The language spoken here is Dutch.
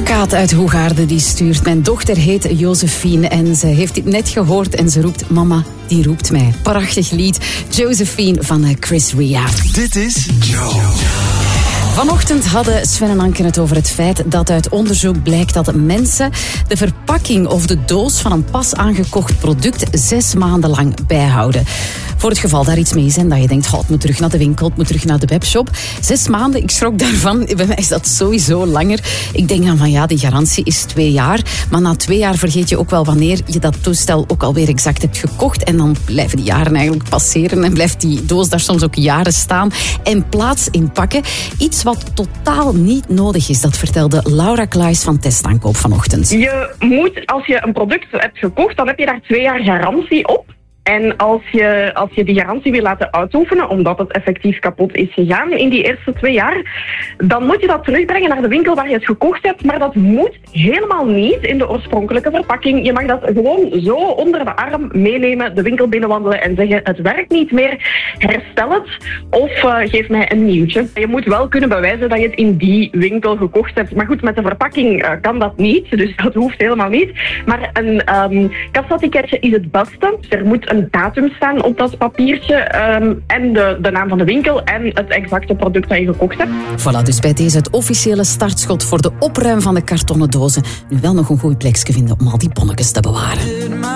Kaat uit Hoegaarden die stuurt: mijn dochter heet Josephine en ze heeft dit net gehoord en ze roept: mama, die roept mij. Prachtig lied. Josephine van Chris Ria. Dit is Joe. Vanochtend hadden Sven en Anke het over het feit dat uit onderzoek blijkt dat mensen de verpakking of de doos van een pas aangekocht product 6 maanden lang bijhouden. Voor het geval daar iets mee is en dat je denkt, het moet terug naar de winkel, het moet terug naar de webshop. 6 maanden, ik schrok daarvan. Bij mij is dat sowieso langer. Ik denk dan van ja, die garantie is 2 jaar. Maar na 2 jaar vergeet je ook wel wanneer je dat toestel ook alweer exact hebt gekocht. En dan blijven die jaren eigenlijk passeren en blijft die doos daar soms ook jaren staan en plaats inpakken. Iets wat totaal niet nodig is. Dat vertelde Laura Klaes van Testaankoop vanochtend. Je moet, als je een product hebt gekocht, dan heb je daar 2 jaar garantie op. En als je die garantie wil laten uitoefenen, omdat het effectief kapot is gegaan in die eerste 2 jaar, dan moet je dat terugbrengen naar de winkel waar je het gekocht hebt. Maar dat moet helemaal niet in de oorspronkelijke verpakking. Je mag dat gewoon zo onder de arm meenemen, de winkel binnenwandelen en zeggen: het werkt niet meer, herstel het of geef mij een nieuwtje. Je moet wel kunnen bewijzen dat je het in die winkel gekocht hebt. Maar goed, met de verpakking kan dat niet, dus dat hoeft helemaal niet. Maar een kassatiketje is het beste. Er moet een datum staan op dat papiertje en de naam van de winkel en het exacte product dat je gekocht hebt. Voilà, dus bij deze het officiële startschot voor de opruim van de kartonnen dozen. Nu wel nog een goed plekje vinden om al die bonnetjes te bewaren.